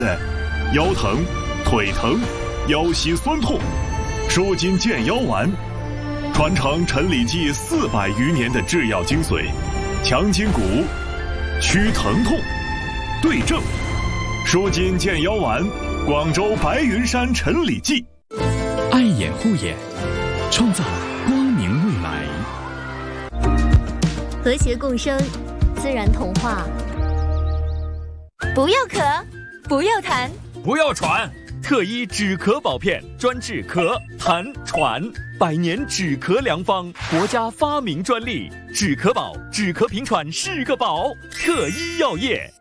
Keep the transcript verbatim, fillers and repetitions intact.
腰疼、腿疼、腰膝酸痛，舒筋健腰丸，传承陈李济四百余年的制药精髓，强筋骨，祛疼痛，对症，舒筋健腰丸，广州白云山陈李济。 爱眼护眼，创造光明未来。 和谐共生，自然童话。不要咳，不要痰， 不要喘，特医止咳保片，专治咳、痰、喘，百年止咳良方，国家发明专利，止咳宝，止咳平喘是个宝，特医药业。